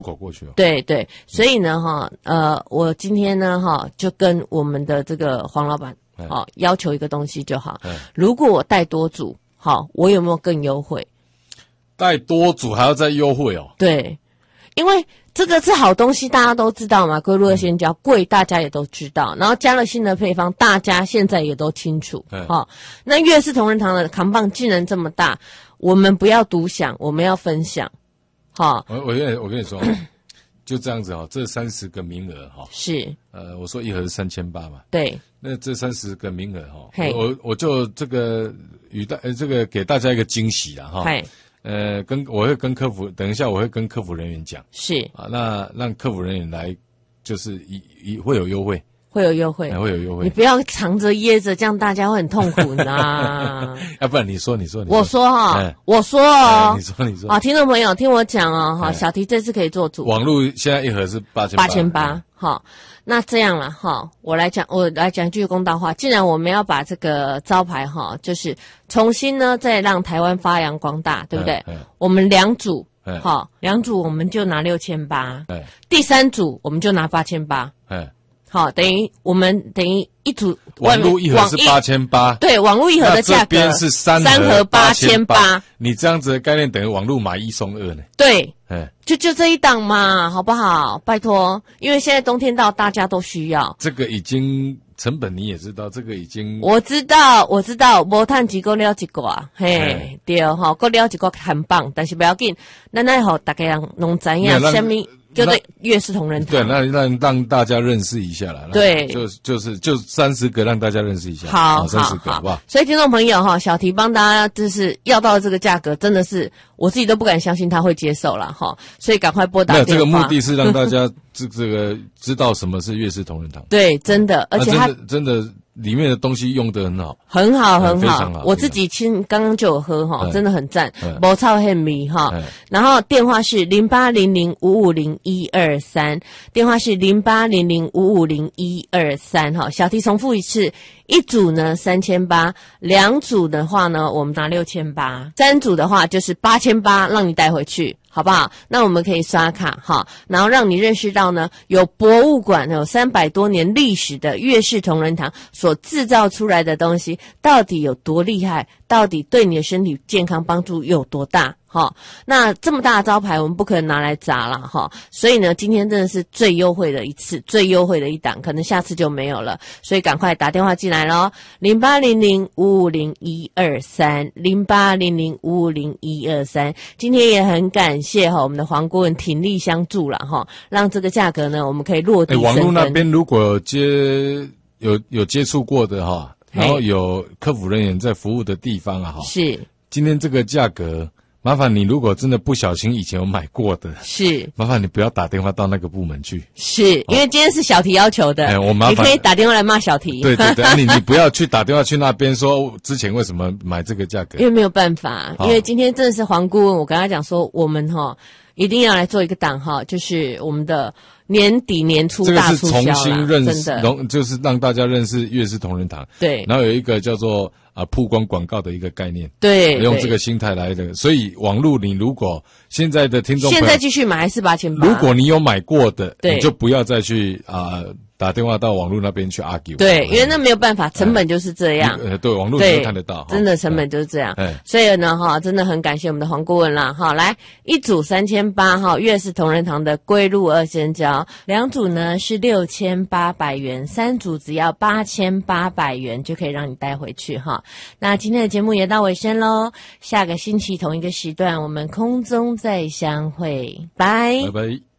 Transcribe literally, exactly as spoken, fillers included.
口过去哦。 对对，所以呢哈，呃，我今天呢哈就跟我们的这个黄老板好、哦、要求一个东西就好，如果我带多组，好，我有没有更优惠？ 带多组还要再优惠哦？ 对，因为这个是好东西，大家都知道嘛，龟鹿二仙胶贵，大家也都知道。然后加了新的配方，大家现在也都清楚。好、哦，那悦氏同仁堂的扛棒竟然这么大，我们不要独享，我们要分享。好、哦， 我我跟你我跟你说，就这样子哈，这三十个名额哈， 是呃，我说一盒是三千八嘛， 对， 那这三十个名额哈，我我就这个与大呃这个给大家一个惊喜啦哈。呃，跟我会跟客服，等一下我会跟客服人员讲， 是啊，那让客服人员来，就是一一会有优惠， 会有优惠、 哎，会有优惠， 你不要藏着掖着，这样大家会很痛苦呢。 要不然你说，你说，你说我说哈、 哎， 我说哦、 哎，你说，你说， 啊，听众朋友听我讲哦，哈、哎，小提这次可以做主， 网络现在一盒是八千八千八，好。那这样了哈，我来讲，我来讲句公道话。既然我们要把这个招牌哈，就是重新呢，再让台湾发扬光大，对不对？我们两组，好，两组我们就拿六千八，第三组我们就拿八千八，好，等于我们等于一组网络一盒是八千八， 对，网络一盒的价格， 这边是三三盒八千八， 你这样子的概念等于网络买一送二呢？ 对。 哎， 就就这一档嘛，好不好？拜托，因为现在冬天到，大家都需要。 这个已经成本你也知道，这个已经我知道，我知道，无趁几个了一个啊，嘿，对哈，够了一个很棒，但是不要紧，咱来好大家人拢知影什么叫做悦氏同仁堂。 对，那让让大家认识一下啦。 对， 就就是就三十个让大家认识一下。 好， 三十个好不好？ 所以听众朋友哈，小提帮大家就是要到这个价格，真的是我自己都不敢相信他会接受了哈，所以赶快拨打电话。 没有，这个目的是让大家这这个知道什么是悦氏同仁堂。 对，真的，而且他真的里面的东西用得很好， 很好，很好， 非常好。 我自己亲刚刚就有喝哈，真的很赞，无臭很迷哈。然后电话是零八零零五五零一二三，电话是零八零零五五零一二三哈。小提重复一次，一组呢三千八，两组的话呢我们拿六千八，三组的话就是八千八，让你带回去。好不好？那我们可以刷卡哈，然后让你认识到呢，有博物馆有三百多年历史的悦氏同仁堂所制造出来的东西到底有多厉害，到底对你的身体健康帮助有多大。好，那这么大的招牌我们不可能拿来砸了哈，所以呢，今天真的是最优惠的一次，最优惠的一档，可能下次就没有了，所以赶快打电话进来咯，零八零零五五零一二三，零八零零五五零一二三。今天也很感谢哈我们的黄顾问鼎力相助了哈，让这个价格呢我们可以落地生根。 网络那边如果有接有有接触过的哈，然后有客服人员在服务的地方啊哈， 是今天这个价格。麻烦你，如果真的不小心以前有买过的， 是麻烦你不要打电话到那个部门去， 是因为今天是小提要求的， 哎，我麻烦你可以打电话来骂小提， 对对对，啊、你你不要去打电话去那边说之前为什么买这个价格， 因为没有办法，因为今天真的是黄顾问，我跟他讲说，我们哈一定要来做一个档哈，就是我们的年底年初大促销啦， 这个是重新认识， 真的就是让大家认识悦氏同仁堂， 对， 然后有一个叫做。啊，曝光广告的一个概念， 对， 用这个心态来的，所以网络你如果现在的听众朋友现在继续买还是八千八， 如果你有买过的， 对， 你就不要再去啊、呃、打电话到网络那边去 argue， 对，因为那没有办法，成本就是这样， 呃，对，网络你都看得到， 真的成本就是这样，所以呢，哈，真的很感谢我们的黄顾问啦，哈，来一组三千八，哈，悦氏同仁堂的龟鹿二仙胶，两组呢是六千八百元，三组只要八千八百元就可以让你带回去哈。那今天的节目也到尾声喽，下个星期同一个时段我们空中再相会，拜拜拜。